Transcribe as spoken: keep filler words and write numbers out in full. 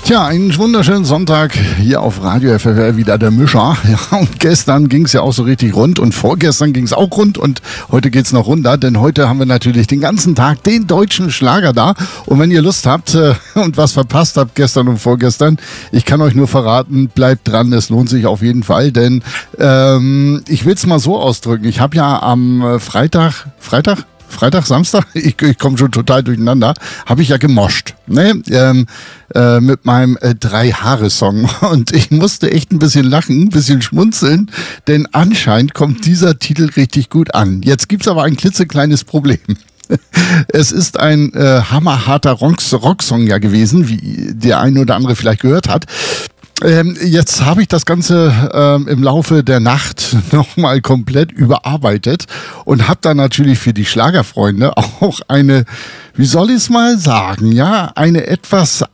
Tja, einen wunderschönen Sonntag hier auf Radio F F R, wieder der Mischer. Ja, und gestern ging es ja auch so richtig rund und vorgestern ging es auch rund und heute geht's noch runter, denn heute haben wir natürlich den ganzen Tag den deutschen Schlager da. Und wenn ihr Lust habt äh, und was verpasst habt gestern und vorgestern, ich kann euch nur verraten, bleibt dran, es lohnt sich auf jeden Fall, denn ähm, ich will es mal so ausdrücken. Ich habe ja am Freitag, Freitag? Freitag, Samstag, ich, ich komme schon total durcheinander, habe ich ja gemoscht, ne? ähm, äh, mit meinem äh, Drei-Haare-Song und ich musste echt ein bisschen lachen, ein bisschen schmunzeln, denn anscheinend kommt dieser Titel richtig gut an. Jetzt gibt's aber ein klitzekleines Problem. Es ist ein äh, hammerharter Rocksong ja gewesen, wie der ein oder andere vielleicht gehört hat. Ähm, jetzt habe ich das Ganze ähm, im Laufe der Nacht nochmal komplett überarbeitet und habe dann natürlich für die Schlagerfreunde auch eine, wie soll ich es mal sagen, ja, eine etwas